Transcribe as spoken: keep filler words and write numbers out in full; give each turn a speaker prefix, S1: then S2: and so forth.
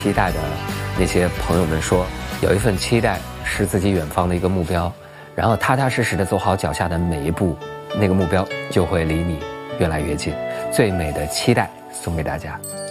S1: 期待的那些朋友们说，有一份期待是自己远方的一个目标，然后踏踏实实的走好脚下的每一步，那个目标就会离你越来越近。最美的期待送给大家。